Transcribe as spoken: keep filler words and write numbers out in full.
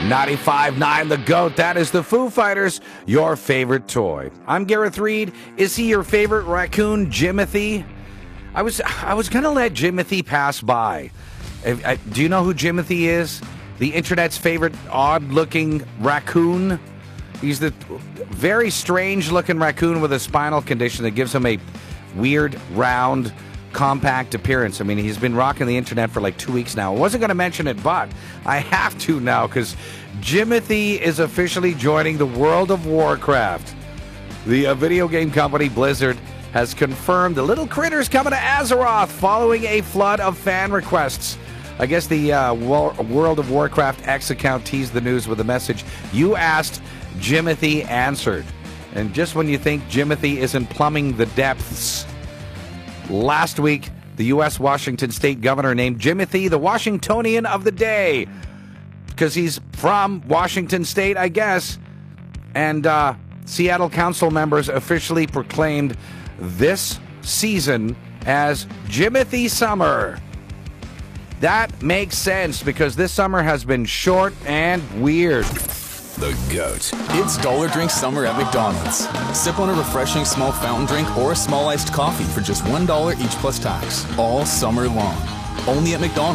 ninety-five nine The GOAT. That is the Foo Fighters, your favorite toy. I'm Gareth Reed. Is he your favorite raccoon, Jimothy? I was I was going to let Jimothy pass by. Uh, do you know who Jimothy is? The internet's favorite odd-looking raccoon. He's the very strange-looking raccoon with a spinal condition that gives him a weird, round, compact appearance. I mean, he's been rocking the internet for like two weeks now. I wasn't going to mention it, but I have to now because Jimothy is officially joining the World of Warcraft. The uh, video game company Blizzard has confirmed the little critter's coming to Azeroth following a flood of fan requests. I guess the uh, World of Warcraft X account teased the news with a message, "You asked, Jimothy answered." And just when you think Jimothy isn't plumbing the depths, last week, the U S Washington State governor named Jimothy the Washingtonian of the day because he's from Washington State, I guess. And uh, Seattle council members officially proclaimed this season as Jimothy Summer. That makes sense because this summer has been short and weird. The GOAT. It's Dollar Drink Summer at McDonald's. Sip on a refreshing small fountain drink or a small iced coffee for just one dollar each plus tax. All summer long. Only at McDonald's.